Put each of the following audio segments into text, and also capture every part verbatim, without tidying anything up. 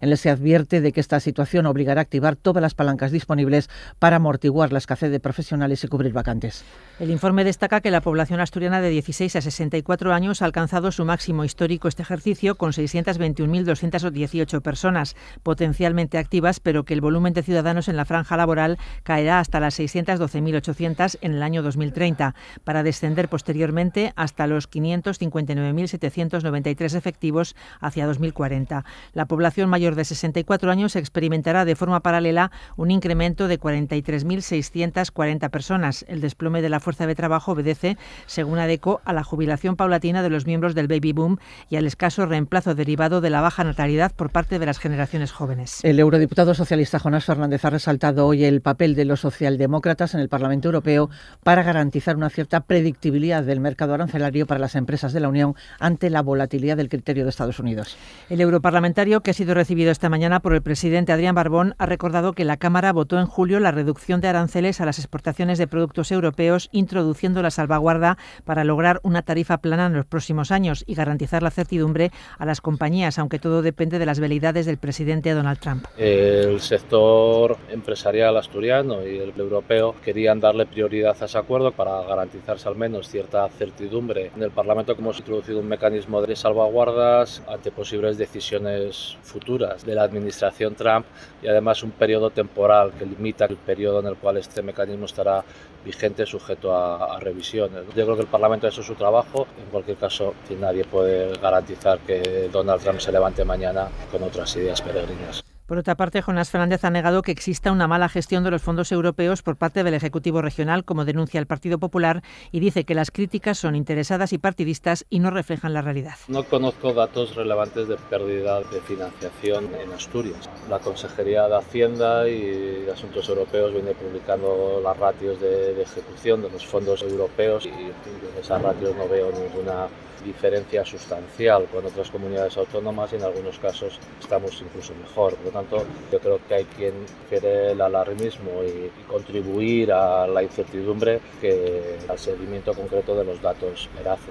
En el se advierte de que esta situación obligará a activar todas las palancas disponibles para amortiguar la escasez de profesionales y cubrir vacantes. El informe destaca que la población asturiana de dieciséis a sesenta y cuatro años ha alcanzado su máximo histórico este ejercicio con seiscientos veintiuno mil doscientas dieciocho personas potencialmente activas, pero que el volumen de ciudadanos en la franja laboral caerá hasta las seiscientos doce mil ochocientos en el año dos mil treinta, para descender posteriormente hasta los quinientos cincuenta y nueve mil setecientos noventa y tres efectivos hacia dos mil cuarenta. La población mayor de sesenta y cuatro años experimentará de forma paralela un incremento de cuarenta y tres mil seiscientas cuarenta personas. El desplome de la fuerza de trabajo obedece, según ADECO, a la jubilación paulatina de los miembros del baby boom y al escaso reemplazo derivado de la baja natalidad por parte de las generaciones jóvenes. El eurodiputado socialista Jonás Fernández ha resaltado hoy el papel de los socialdemócratas en el Parlamento Europeo para garantizar una cierta predictibilidad del mercado arancelario para las empresas de la Unión ante la volatilidad del criterio de Estados Unidos. El europarlamentario, que ha sido recibido esta mañana por el presidente Adrián Barbón, ha recordado que la Cámara votó en julio la reducción de aranceles a las exportaciones de productos europeos, introduciendo la salvaguarda para lograr una tarifa plana en los próximos años y garantizar la certidumbre a las compañías, aunque todo depende de las veleidades del presidente Donald Trump. El sector empresarial asturiano y el europeo querían darle prioridad a ese acuerdo para garantizarse al menos cierta certidumbre. En el Parlamento hemos introducido un mecanismo de salvaguardas ante posibles decisiones futuras de la administración Trump y además un periodo temporal que limita el periodo en el cual este mecanismo estará vigente, sujeto a, a revisiones. Yo creo que el Parlamento ha hecho su trabajo. En cualquier caso, nadie puede garantizar que Donald Trump se levante mañana con otras ideas peregrinas. Por otra parte, Jonás Fernández ha negado que exista una mala gestión de los fondos europeos por parte del Ejecutivo Regional, como denuncia el Partido Popular, y dice que las críticas son interesadas y partidistas y no reflejan la realidad. No conozco datos relevantes de pérdida de financiación en Asturias. La Consejería de Hacienda y Asuntos Europeos viene publicando las ratios de, de ejecución de los fondos europeos y en esas ratios no veo ninguna diferencia sustancial con otras comunidades autónomas y en algunos casos estamos incluso mejor. Por lo tanto, yo creo que hay quien quiere el alarmismo y, y contribuir a la incertidumbre que al seguimiento concreto de los datos veraces.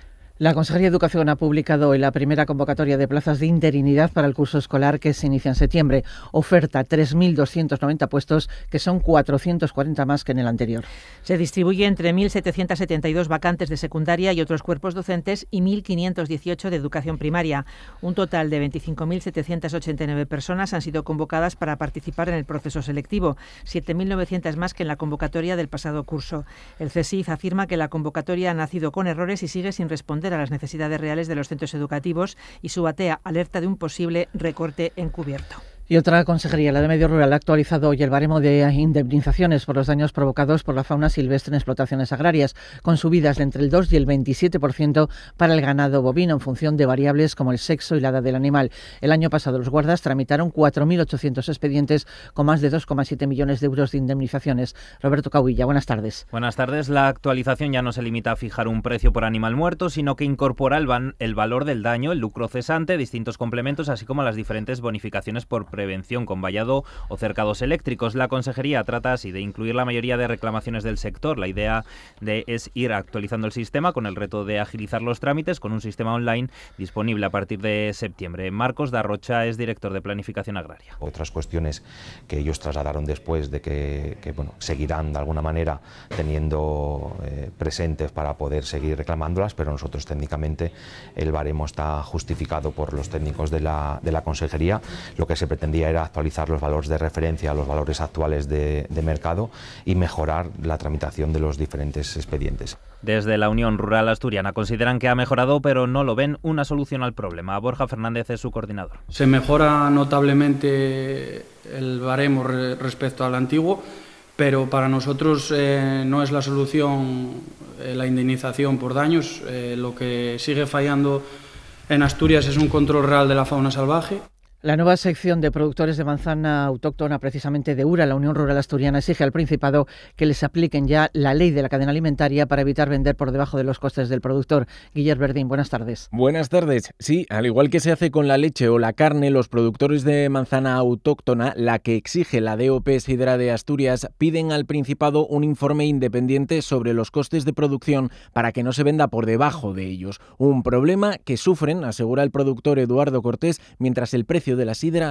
La Consejería de Educación ha publicado hoy la primera convocatoria de plazas de interinidad para el curso escolar que se inicia en septiembre. Oferta tres mil doscientos noventa puestos, que son cuatrocientos cuarenta más que en el anterior. Se distribuye entre mil setecientos setenta y dos vacantes de secundaria y otros cuerpos docentes y mil quinientos dieciocho de educación primaria. Un total de veinticinco mil setecientos ochenta y nueve personas han sido convocadas para participar en el proceso selectivo, siete mil novecientos más que en la convocatoria del pasado curso. El CESIF afirma que la convocatoria ha nacido con errores y sigue sin responder a las necesidades reales de los centros educativos y Subatea alerta de un posible recorte encubierto. Y otra consejería, la de Medio Rural, ha actualizado hoy el baremo de indemnizaciones por los daños provocados por la fauna silvestre en explotaciones agrarias, con subidas de entre el dos y el veintisiete por ciento para el ganado bovino en función de variables como el sexo y la edad del animal. El año pasado los guardas tramitaron cuatro mil ochocientos expedientes con más de dos coma siete millones de euros de indemnizaciones. Roberto Cahuilla, buenas tardes. Buenas tardes. La actualización ya no se limita a fijar un precio por animal muerto, sino que incorpora el, van, el valor del daño, el lucro cesante, distintos complementos, así como las diferentes bonificaciones por prevención con vallado o cercados eléctricos. La Consejería trata así de incluir la mayoría de reclamaciones del sector. La idea de es ir actualizando el sistema con el reto de agilizar los trámites con un sistema online disponible a partir de septiembre. Marcos Darrocha es director de Planificación Agraria. Otras cuestiones que ellos trasladaron después de que, que bueno, seguirán de alguna manera teniendo eh, presentes para poder seguir reclamándolas, pero nosotros técnicamente el baremo está justificado por los técnicos de la, de la Consejería. Lo que se pretendía era actualizar los valores de referencia a los valores actuales de, de mercado y mejorar la tramitación de los diferentes expedientes. Desde la Unión Rural Asturiana consideran que ha mejorado, pero no lo ven una solución al problema. Borja Fernández es su coordinador. Se mejora notablemente el baremo re- respecto al antiguo, pero para nosotros eh, no es la solución eh, la indemnización por daños. Eh, lo que sigue fallando en Asturias es un control real de la fauna salvaje. La nueva sección de productores de manzana autóctona, precisamente de URA, la Unión Rural Asturiana, exige al Principado que les apliquen ya la ley de la cadena alimentaria para evitar vender por debajo de los costes del productor. Guillermo Verdín, buenas tardes. Buenas tardes. Sí, al igual que se hace con la leche o la carne, los productores de manzana autóctona, la que exige la D O P Sidra de Asturias, piden al Principado un informe independiente sobre los costes de producción para que no se venda por debajo de ellos. Un problema que sufren, asegura el productor Eduardo Cortés, mientras el precio de la sidra